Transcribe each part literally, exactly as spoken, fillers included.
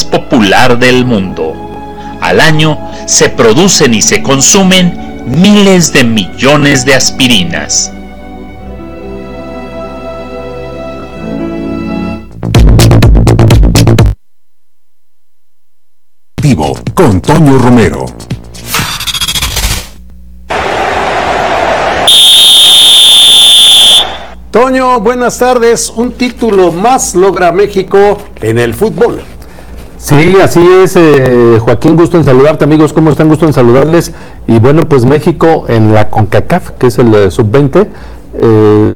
popular del mundo. Al año se producen y se consumen miles de millones de aspirinas. Vivo con Toño Romero. Toño, buenas tardes. Un título más logra México en el fútbol. Sí, así es, eh, Joaquín, gusto en saludarte, amigos, ¿cómo están? Gusto en saludarles. Y bueno, pues México en la CONCACAF, que es el eh, sub veinte, eh,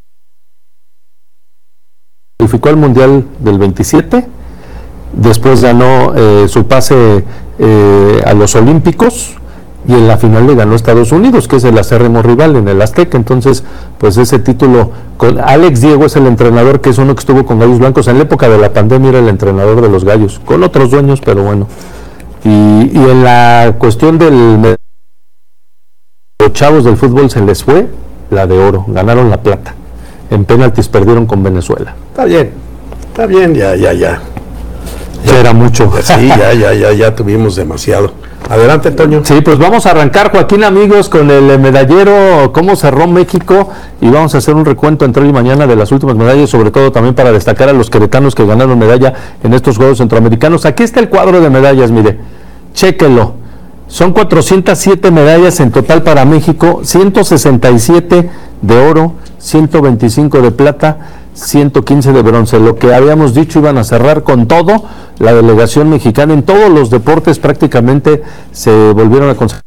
calificó al Mundial del veintisiete, después ganó eh, su pase eh, a los Olímpicos, y en la final le ganó a Estados Unidos, que es el acérrimo rival en el Azteca. Entonces, pues ese título, con Alex Diego es el entrenador, que es uno que estuvo con Gallos Blancos, en la época de la pandemia era el entrenador de los Gallos, con otros dueños, pero bueno. Y, y en la cuestión del los chavos del fútbol se les fue la de oro, ganaron la plata. En penaltis perdieron con Venezuela. Está bien, está bien, ya, ya, ya. Ya era mucho. Sí, ya, ya, ya, ya tuvimos demasiado. Adelante, Toño. Sí, pues vamos a arrancar, Joaquín, amigos, con el medallero, cómo cerró México, y vamos a hacer un recuento entre hoy y mañana de las últimas medallas, sobre todo también para destacar a los queretanos que ganaron medalla en estos Juegos Centroamericanos. Aquí está el cuadro de medallas, mire, chéquelo. Son cuatrocientas siete medallas en total para México, ciento sesenta y siete de oro, ciento veinticinco de plata, ciento quince de bronce. Lo que habíamos dicho, iban a cerrar con todo. La delegación mexicana en todos los deportes prácticamente se volvieron a conseguir.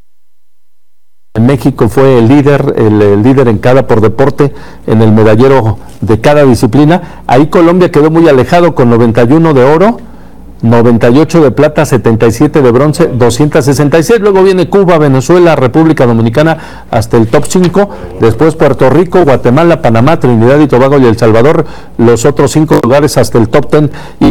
México fue el líder, el, el líder en cada por deporte en el medallero de cada disciplina. Ahí Colombia quedó muy alejado con noventa y uno de oro, noventa y ocho de plata, setenta y siete de bronce, doscientos sesenta y seis. Luego viene Cuba, Venezuela, República Dominicana hasta el top cinco. Después Puerto Rico, Guatemala, Panamá, Trinidad y Tobago y El Salvador, los otros cinco lugares hasta el top diez. Y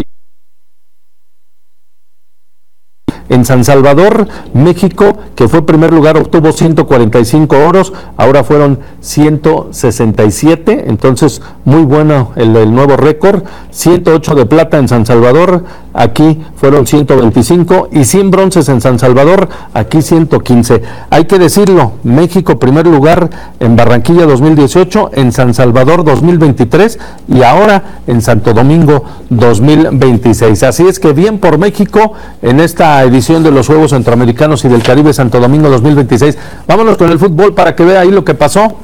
en San Salvador, México, que fue primer lugar, obtuvo ciento cuarenta y cinco oros, ahora fueron ciento sesenta y siete, entonces muy bueno el, el nuevo récord. Ciento ocho de plata en San Salvador, aquí fueron ciento veinticinco, y cien bronces en San Salvador, aquí ciento quince. Hay que decirlo, México primer lugar en Barranquilla dos mil dieciocho, en San Salvador dos mil veintitrés y ahora en Santo Domingo dos mil veintiséis. Así es que bien por México en esta edición de los Juegos Centroamericanos y del Caribe Santo Domingo dos mil veintiséis. Vámonos con el fútbol para que vea ahí lo que pasó.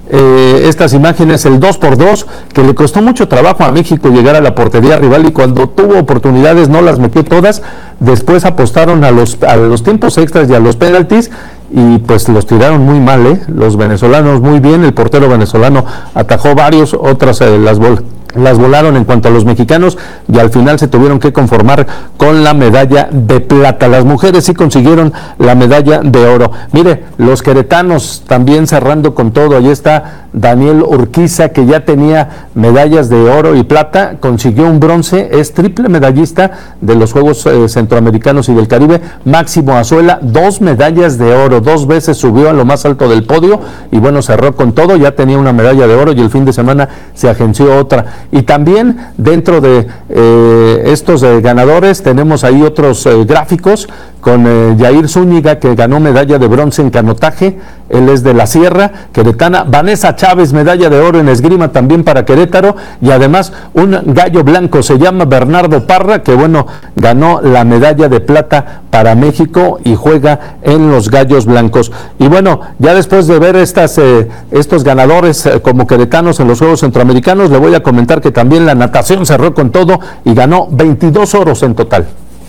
Eh, estas imágenes, el dos por dos, que le costó mucho trabajo a México llegar a la portería rival, y cuando tuvo oportunidades no las metió todas. Después apostaron a los, a los tiempos extras y a los penaltis, y pues los tiraron muy mal, ¿eh? Los venezolanos muy bien, el portero venezolano atajó varios, otras eh, las bolas las volaron en cuanto a los mexicanos, y al final se tuvieron que conformar con la medalla de plata. Las mujeres sí consiguieron la medalla de oro. Mire, los queretanos también cerrando con todo. Ahí está Daniel Urquiza, que ya tenía medallas de oro y plata, consiguió un bronce, es triple medallista de los Juegos eh, Centroamericanos y del Caribe. Máximo Azuela, dos medallas de oro, dos veces subió a lo más alto del podio, y bueno, cerró con todo, ya tenía una medalla de oro, y el fin de semana se agenció otra. Y también dentro de eh, estos eh, ganadores tenemos ahí otros eh, gráficos con eh, Yair Zúñiga, que ganó medalla de bronce en canotaje, él es de la Sierra Queretana. Vanessa Chávez, medalla de oro en esgrima también para Querétaro, y además un gallo blanco, se llama Bernardo Parra, que bueno, ganó la medalla de plata para México y juega en los gallos blancos. Y bueno, ya después de ver estas, eh, estos ganadores eh, como queretanos en los Juegos Centroamericanos, le voy a comentar que también la natación cerró con todo y ganó veintidós oros en total.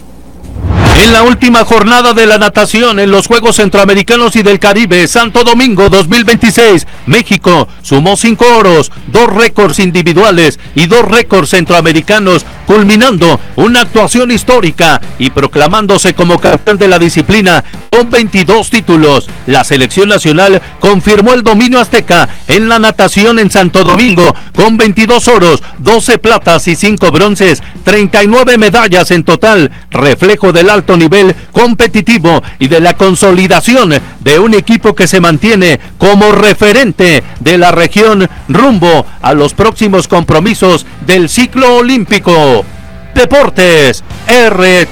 En la última jornada de la natación en los Juegos Centroamericanos y del Caribe Santo Domingo dos mil veintiséis, México sumó cinco oros, dos récords individuales y dos récords centroamericanos, culminando una actuación histórica y proclamándose como campeón de la disciplina con veintidós títulos. La selección nacional confirmó el dominio azteca en la natación en Santo Domingo con veintidós oros, doce platas y cinco bronces, treinta y nueve medallas en total, reflejo del alto nivel competitivo y de la consolidación de un equipo que se mantiene como referente de la región rumbo a los próximos compromisos del ciclo olímpico. Deportes R